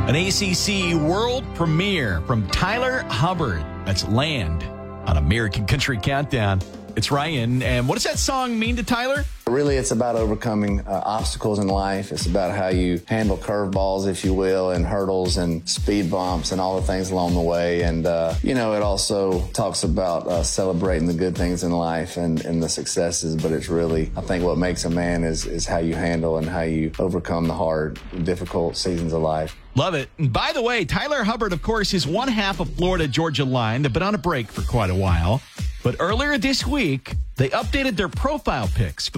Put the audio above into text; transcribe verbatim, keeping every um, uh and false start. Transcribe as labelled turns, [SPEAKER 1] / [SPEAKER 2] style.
[SPEAKER 1] An A C C world premiere from Tyler Hubbard. That's Land on American Country Countdown. It's Ryan. And what does that song mean to Tyler?
[SPEAKER 2] Really, it's about overcoming uh, obstacles in life. It's about how you handle curveballs, if you will, and hurdles and speed bumps and all the things along the way. And, uh, you know, it also talks about uh, celebrating the good things in life and, and the successes. But it's really, I think what makes a man is, is how you handle and how you overcome the hard, difficult seasons of life.
[SPEAKER 1] Love it. And by the way, Tyler Hubbard, of course, is one half of Florida Georgia Line. They've been on a break for quite a while. But earlier this week, they updated their profile pics.